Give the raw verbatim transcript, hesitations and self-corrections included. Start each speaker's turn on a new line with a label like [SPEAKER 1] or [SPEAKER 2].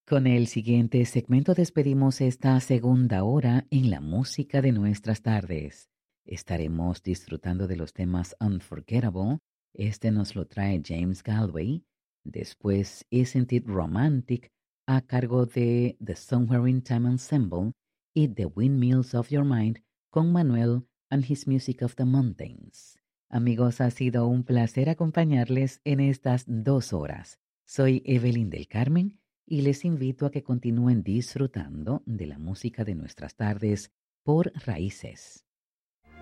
[SPEAKER 1] Con el siguiente segmento despedimos esta segunda hora en la música de nuestras tardes. Estaremos disfrutando de los temas Unforgettable. Este nos lo trae James Galway. Después Isn't It Romantic a cargo de The Somewhere in Time Ensemble y The Windmills of Your Mind con Manuel and His Music of the Mountains. Amigos, ha sido un placer acompañarles en estas dos horas. Soy Evelyn del Carmen y les invito a que continúen disfrutando de la música de nuestras tardes por Raíces.